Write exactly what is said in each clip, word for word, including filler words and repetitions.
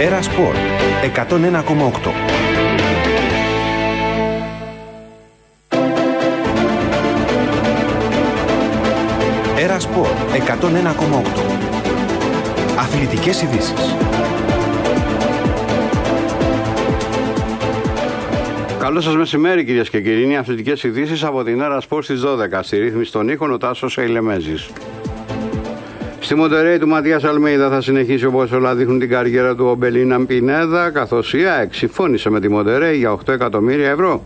Έρα Σπορ εκατόν ένα κόμμα οκτώ. Έρα Σπορ εκατόν ένα κόμμα οκτώ. Αθλητικές ειδήσεις. Καλό σας μεσημέρι, κυρίες και κύριοι. Είναι οι αθλητικές ειδήσεις από την Έρα Σπορ στις δώδεκα. Στη ρύθμιση των ήχων ο Τάσος Ειλεμέζης. Στη Μοντερέι του Ματίας Αλμέιδα θα συνεχίσει, όπως όλα δείχνουν, την καριέρα του ο Μπελίνα Πινέδα, καθώς η ΑΕΚ συμφώνησε με τη Μοντερέι για οκτώ εκατομμύρια ευρώ.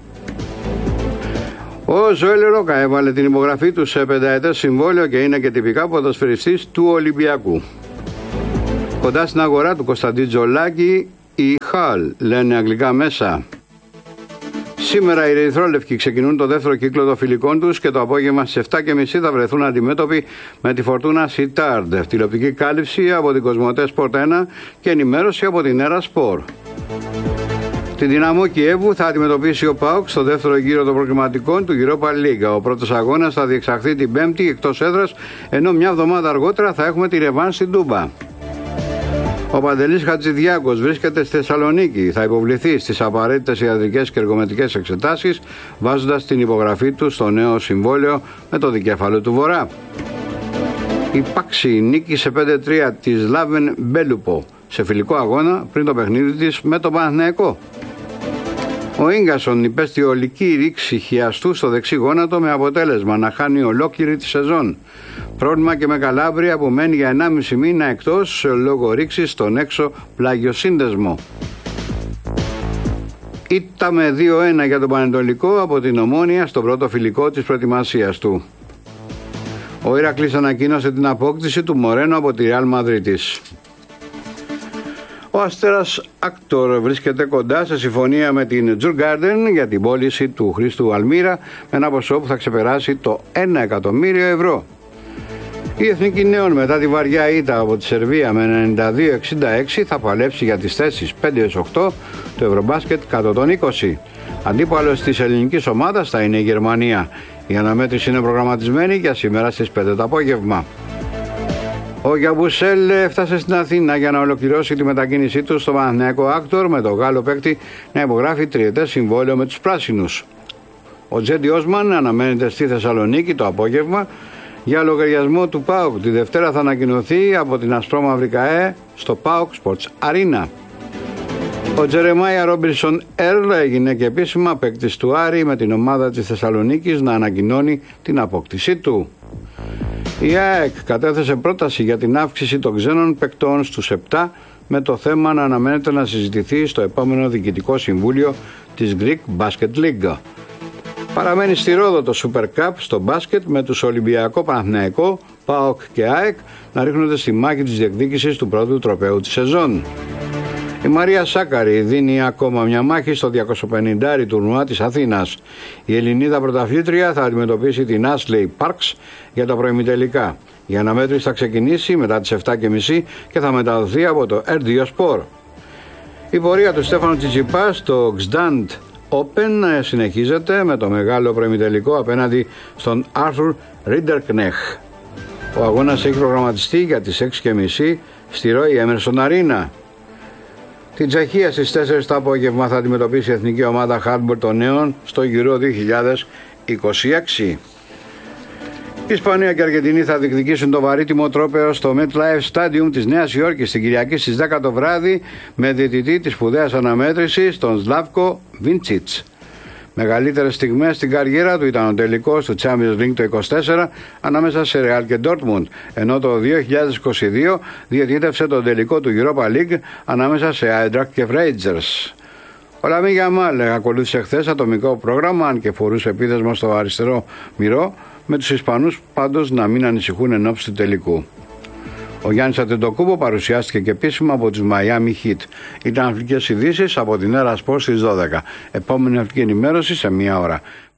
Ο Ζωέλ Ρόκα έβαλε την υπογραφή του σε πενταετές συμβόλαιο και είναι και τυπικά ποδοσφαιριστής του Ολυμπιακού. Κοντά στην αγορά του Κωνσταντίν Τζολάκη, η Χαλ, λένε αγγλικά μέσα. Σήμερα οι ερυθρόλευκοι ξεκινούν το δεύτερο κύκλο των φιλικών τους και το απόγευμα στις επτά και μισή θα βρεθούν αντιμέτωποι με τη Φορτούνα Σιτάρντ. Τηλεοπτική κάλυψη από την Κοσμοτέ Sport ένα και ενημέρωση από την Έρα Σπορ. Την Δυναμό Κιέβου θα αντιμετωπίσει ο ΠΑΟΚ στο δεύτερο γύρο των προκριματικών του Europa League. Ο πρώτος αγώνας θα διεξαχθεί την Πέμπτη εκτός έδρας, ενώ μια εβδομάδα αργότερα θα έχουμε τη ρεβάν στην Τούμπα. Ο Παντελής Χατζηδιάκος βρίσκεται στη Θεσσαλονίκη. Θα υποβληθεί στις απαραίτητες ιατρικές και εργομετικές εξετάσεις, βάζοντας την υπογραφή του στο νέο συμβόλαιο με το δικέφαλο του Βορρά. Η Πάξη νίκησε πέντε τρία της Λάβεν Μπέλουπο σε φιλικό αγώνα πριν το παιχνίδι της με τον Παναθηναϊκό. Ο Ίγκασον υπέστη ολική ρήξη χιαστού στο δεξί γόνατο με αποτέλεσμα να χάνει ολόκληρη τη σεζόν. Πρόβλημα και με Καλάβρια που μένει για ενάμιση μήνα εκτός λόγω ρήξης στον έξω πλάγιο σύνδεσμο. Ήττα με δύο ένα για τον Πανετολικό από την Ομόνια στο πρώτο φιλικό της προετοιμασίας του. Ο Ηρακλής ανακοίνωσε την απόκτηση του Μορένο από τη Ρεάλ Μαδρίτης. Ο Αστέρας Άκτορ βρίσκεται κοντά σε συμφωνία με την Djurgården για την πώληση του Χρήστου Αλμύρα με ένα ποσό που θα ξεπεράσει το ένα εκατομμύριο ευρώ. Η Εθνική Νέων μετά τη βαριά ήττα από τη Σερβία με ενενήντα δύο εξήντα έξι θα παλέψει για τις θέσεις πέντε έως οκτώ του Ευρωμπάσκετ κάτω των είκοσι. Αντίπαλος της ελληνικής ομάδας θα είναι η Γερμανία. Η αναμέτρηση είναι προγραμματισμένη για σήμερα στις πέντε το απόγευμα. Ο Γιαμπουσέλ έφτασε στην Αθήνα για να ολοκληρώσει τη μετακίνησή του στο Παναθηναϊκό Άκτορ με τον Γάλλο παίκτη να υπογράφει τριετές συμβόλαιο με τους πράσινους. Ο Τζέντι Όσμαν αναμένεται στη Θεσσαλονίκη το απόγευμα για λογαριασμό του ΠΑΟΚ. Τη Δευτέρα θα ανακοινωθεί από την ασπρόμαυρη ΚΑΕ στο ΠΑΟΚ Sports Arena. Ο Τζερεμάια Ρόμπινσον Ερλ έγινε και επίσημα παίκτης του Άρη με την ομάδα της Θεσσαλονίκης να ανακοινώνει την απόκτησή του. Η ΑΕΚ κατέθεσε πρόταση για την αύξηση των ξένων παικτών στους επτά με το θέμα να αναμένεται να συζητηθεί στο επόμενο Διοικητικό Συμβούλιο της Greek Basket League. Παραμένει στη Ρόδο το Super Cup στο μπάσκετ με τους Ολυμπιακό, Παναθηναϊκό, ΠΑΟΚ και ΑΕΚ να ρίχνονται στη μάχη της διεκδίκησης του πρώτου τροπαίου της σεζόν. Η Μαρία Σάκαρη δίνει ακόμα μια μάχη στο διακόσια πενήντα τουρνουά της Αθήνας. Η Ελληνίδα πρωταθλήτρια θα αντιμετωπίσει την Ashley Parks για τα προημιτελικά. Η αναμέτρηση θα ξεκινήσει μετά τις επτά και μισή και θα μεταδοθεί από το Ερ δύο Sport. Η πορεία του Στέφανου Τσιτσιπά στο Gdańsk Open συνεχίζεται με το μεγάλο προημιτελικό απέναντι στον Arthur Rinderknecht. Ο αγώνας έχει προγραμματιστεί για τις έξι και μισή στη Roy Emerson Arena. Την Τσεχία στις τέσσερις το απόγευμα θα αντιμετωπίσει η εθνική ομάδα Hardball των νέων στο Euro δύο χιλιάδες είκοσι έξι. Η Ισπανία και η Αργεντινή θα διεκδικήσουν το βαρύτιμο τρόπαιο στο MetLife Stadium της Νέας Υόρκης την Κυριακή στις δέκα το βράδυ με διαιτητή της σπουδαίας αναμέτρησης τον Σλάβκο Βίντσιτς. Μεγαλύτερες στιγμές στην καριέρα του ήταν ο τελικός του Champions League το είκοσι τέσσερα ανάμεσα σε Real και Dortmund, ενώ το δύο χιλιάδες είκοσι δύο διαιτήτευσε τον τελικό του Europa League ανάμεσα σε Eintracht και Rangers. Ο Λαμίν Γιαμάλ ακολούθησε χθες ατομικό πρόγραμμα, αν και φορούσε επίδεσμα στο αριστερό μυρό, με τους Ισπανούς πάντως να μην ανησυχούν εν ώψη του τελικού. Ο Γιάννης Αντετοκούμπο παρουσιάστηκε και επίσημα από τους Miami Heat. Ήταν αθλητικές ειδήσεις από την Έρα Σπορ στις δώδεκα. Επόμενη αθλητική ενημέρωση σε μία ώρα.